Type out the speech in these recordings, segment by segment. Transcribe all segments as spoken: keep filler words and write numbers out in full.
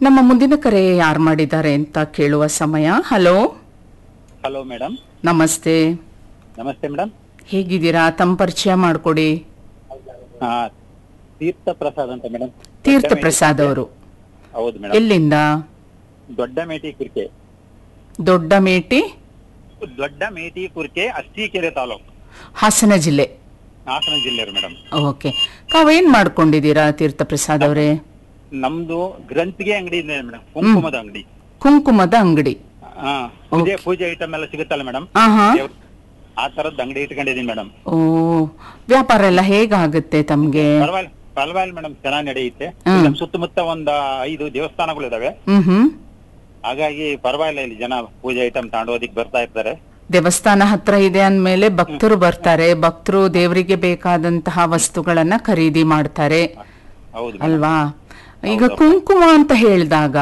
ನಮ್ಮ ಮುಂದಿನ ಕರೆ ಯಾರು ಮಾಡಿದ್ದಾರೆ ಅಂತ ಕೇಳುವ ಸಮಯ. Hello hello madam. ನಮಸ್ತೆ. ನಮಸ್ತೆ ಮೇಡಮ್. ಹೇಗಿದ್ದೀರಾ? ತಮ್ಮ ಪರಿಚಯ ಮಾಡಿಕೊಡಿ. ಹಾ, ತೀರ್ಥ ಪ್ರಸಾದ್ ಅಂತ ಮೇಡಮ್. ತೀರ್ಥ ಪ್ರಸಾದ್ ಅವರು ಹೌದು ಮೇಡಮ್. ಎಲ್ಲಿಂದ? ದೊಡ್ಡ ಮೇಟಿ ಕುರ್ಕೆ. ದೊಡ್ಡ ಮೇಟಿ ದೊಡ್ಡ ಮೇಟಿ ಕುರ್ಕೆ, ಅಸ್ತಿಕೆರೆ ತಾಲೂಕು, ಹಾಸನ ಜಿಲ್ಲೆ. ಹಾಸನ ಜಿಲ್ಲೆ ಮೇಡಮ್. ಓಕೆ, ತಾವೇನ್ ಮಾಡ್ಕೊಂಡಿದ್ದೀರಾ ತೀರ್ಥ ಪ್ರಸಾದ್ ಅವರೇ? ನಮ್ದು ಗ್ರಂಥಿಗೆ ಅಂಗಡಿ ಇದೆ ಮೇಡಮ್, ಕುಂಕುಮದ ಅಂಗಡಿ. ಕುಂಕುಮದ ಅಂಗಡಿ. ಹಾ, ಪೂಜೆ ಪೂಜೆ ಐಟಮ್ ಎಲ್ಲ ಸಿಗುತ್ತಲ್ಲ ಮೇಡಮ್, ಆಹಾ, ಆ ತರದ್ ಅಂಗಡಿ ಇಟ್ಕೊಂಡಿದೀನಿ ಮೇಡಮ್. ಓ, ವ್ಯಾಪಾರ ಎಲ್ಲ ಹೇಗಾಗುತ್ತೆ ತಮ್ಗೆ? ಪರವಾಗಿಲ್ಲ ಪರವಾಗಿಲ್ಲ ಮೇಡಮ್, ಚೆನ್ನಾಗಿ ನಡೆಯುತ್ತೆ. ನಮ್ ಸುತ್ತಮುತ್ತ ಒಂದ್ ಐದು ದೇವಸ್ಥಾನಗಳಿದಾವೆ, ಹ್ಮ್ ಹ್ಮ್ ಹಾಗಾಗಿ ಪರವಾಗಿಲ್ಲ. ಇಲ್ಲಿ ಜನ ಪೂಜೆ ಐಟಮ್ ತಗೊಂಡೋದಿಕ್ ಬರ್ತಾ ಇರ್ತಾರೆ. ದೇವಸ್ಥಾನ ಹತ್ರ ಇದೆ ಅಂದ್ಮೇಲೆ ಭಕ್ತರು ಬರ್ತಾರೆ. ಭಕ್ತರು ದೇವರಿಗೆ ಬೇಕಾದಂತಹ ವಸ್ತುಗಳನ್ನ ಖರೀದಿ ಮಾಡ್ತಾರೆ ಹೌದು ಅಲ್ವಾ? ಈಗ ಕುಂಕುಮ ಅಂತ ಹೇಳಿದಾಗ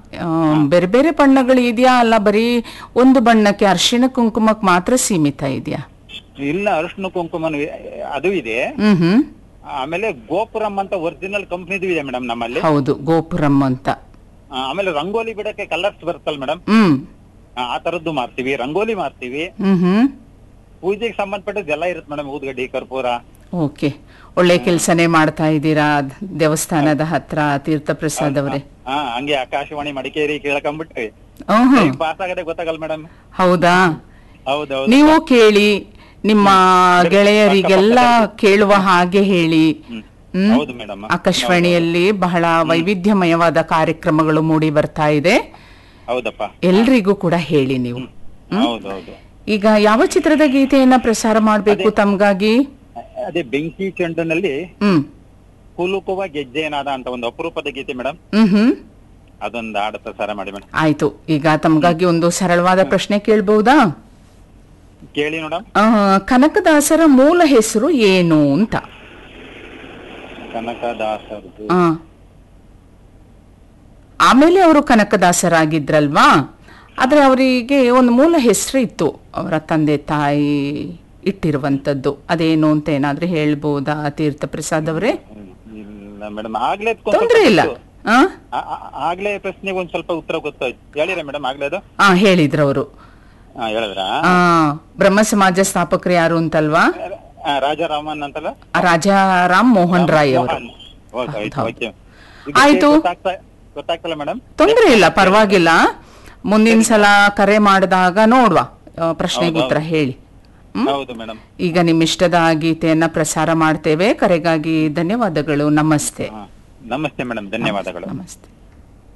ಬೇರೆ ಬೇರೆ ಬಣ್ಣಗಳು ಇದೆಯಾ, ಅಲ್ಲ ಬರೀ ಒಂದು ಬಣ್ಣಕ್ಕೆ ಅರಿಶಿಣ ಕುಂಕುಮಕ್ಕೆ ಮಾತ್ರ ಸೀಮಿತ ಇದೆಯಾ? ಇಲ್ಲ, ಅರಿಶಿನ ಕುಂಕುಮ ಅದು ಇದೆ. ಹ್ಮ್ ಹ್ಮ್ ಆಮೇಲೆ ಗೋಪುರಂ ಅಂತ ಒರಿಜಿನಲ್ ಕಂಪ್ನಿದು ಇದೆ ಮೇಡಮ್ ನಮ್ಮಲ್ಲಿ. ಹೌದು, ಗೋಪುರಂ ಅಂತ. ಆಮೇಲೆ ರಂಗೋಲಿ ಬಿಡಕ್ಕೆ ಕಲರ್ಸ್ ಬರುತ್ತಲ್ಲ ಮೇಡಮ್, ಹ್ಮ್ ಆ ತರದ್ದು ಮಾಡ್ತೀವಿ. ರಂಗೋಲಿ ಮಾಡ್ತೀವಿ. ಹ್ಮ್ ಹ್ಮ್ ಪೂಜೆಗೆ ಸಂಬಂಧಪಟ್ಟದ್ದು ಎಲ್ಲ ಇರುತ್ತೆ ಮೇಡಮ್, ಊದ್ಗಡ್ಡಿ, ಕರ್ಪೂರ. ಓಕೆ, ಒಳ್ಳೆ ಕೆಲ್ಸನೇ ಮಾಡ್ತಾ ಇದ್ದೀರಾ ದೇವಸ್ಥಾನದ ಹತ್ರ ತೀರ್ಥ ಪ್ರಸಾದ್ ಅವರೇ. ಹಾ, ಹಂಗೆ ಆಕಾಶವಾಣಿ ಮಡಿಕೇರಿ ಕೇಳ್ಕೊಂಡ್ಬಿಟ್ರಿ ಪಾಸ್ ಆಗದೆ ಗೊತ್ತಾಗಲ್ಲ ಮೇಡಮ್. ಹೌದಾ? ಹೌದೌದು. ನೀವು ಕೇಳಿ, ನಿಮ್ಮ ಗೆಳೆಯರಿಗೆಲ್ಲ ಕೇಳುವ ಹಾಗೆ ಹೇಳಿ. ಹೌದು ಮೇಡಮ್. ಆಕಾಶವಾಣಿಯಲ್ಲಿ ಬಹಳ ವೈವಿಧ್ಯಮಯವಾದ ಕಾರ್ಯಕ್ರಮಗಳು ಮೂಡಿ ಬರ್ತಾ ಇದೆ. ಹೌದಪ್ಪ. ಎಲ್ರಿಗೂ ಕೂಡ ಹೇಳಿ ನೀವು. ಹೌದೌದು. ಈಗ ಯಾವ ಚಿತ್ರದ ಗೀತೆಯನ್ನ ಪ್ರಸಾರ ಮಾಡ್ಬೇಕು ತಮ್ಗಾಗಿ? ಅದೇ ಬೆಂಕಿ ಚೆಂಡಿನಲ್ಲಿ ಹ್ಮ್ ಕುಲುಕುವ ಗೆಜ್ಜೆನಾದ ಅಂತ ಒಂದು ಅಪರೂಪದ ಗೀತೆ ಮೇಡಮ್, ಹ್ಮ್ ಹ್ಮ್ ಅದೊಂದು ಹಾಡು ಪ್ರಸಾರ ಮಾಡಿ ಮೇಡಮ್. ಆಯ್ತು. ಈಗ ತಮ್ಗಾಗಿ ಒಂದು ಸರಳವಾದ ಪ್ರಶ್ನೆ ಕೇಳ್ಬಹುದಾ? ಕೇಳಿ ಮೇಡಮ್. ಕನಕದಾಸರ ಮೂಲ ಹೆಸರು ಏನು ಅಂತ. ಕನಕದಾಸರದು ಆಮೇಲೆ ಅವರು ಕನಕದಾಸರಾಗಿದ್ರಲ್ವಾ, ಆದ್ರೆ ಅವರಿಗೆ ಒಂದು ಮೂಲ ಹೆಸರು ಇತ್ತು, ಅವರ ತಂದೆ ತಾಯಿ ಇಟ್ಟಿರುವಂತದ್ದು. ಅದೇನು ಅಂತ ಏನಾದ್ರೂ ಹೇಳ್ಬಹುದಾ ತೀರ್ಥ ಪ್ರಸಾದ್ ಅವರೇ? ಇಲ್ಲ ಮೇಡಮ್, ಆಗ್ಲೇ ತೊಂದ್ರೆ ಇಲ್ಲ. ಆಗ್ಲೇ ಪ್ರಶ್ನೆಗೆ ಒಂದ್ ಸ್ವಲ್ಪ ಉತ್ತರ ಗೊತ್ತಾಯ್ತು, ಹೇಳಿರ ಮೇಡಮ್ ಆಗ್ಲೇ ಅದು? ಹಾ, ಹೇಳಿದ್ರು ಅವರು. ಹೇಳಿದ್ರ? ಬ್ರಹ್ಮ ಸಮಾಜ ಸ್ಥಾಪಕರು ಯಾರು ಅಂತಲ್ವಾ? ರಾಜಾರಾಮನ್ ಅಂತಲ್ಲ, ರಾಜಾರಾಮ್ ಮೋಹನ್ ರಾಯ್ ಅವರು. ಆಯ್ತು, ಗೊತ್ತಾಗ್ತಲ್ಲ ಮೇಡಮ್? ತೊಂದ್ರೆ ಇಲ್ಲ, ಪರವಾಗಿಲ್ಲ. ಮುಂದಿನ ಸಲ ಕರೆ ಮಾಡಿದಾಗ ನೋಡುವ, ಪ್ರಶ್ನೆಗೆ ಉತ್ತರ ಹೇಳಿ. ಹೌದು ಮೇಡಮ್. ಈಗ ನಿಮ್ಮ ಇಷ್ಟದ ಗೀತೆಯನ್ನ ಪ್ರಸಾರ ಮಾಡ್ತೇವೆ. ಕರೆಗಾಗಿ ಧನ್ಯವಾದಗಳು. ನಮಸ್ತೆ. ನಮಸ್ತೆ ಮೇಡಮ್, ಧನ್ಯವಾದಗಳು. ನಮಸ್ತೆ.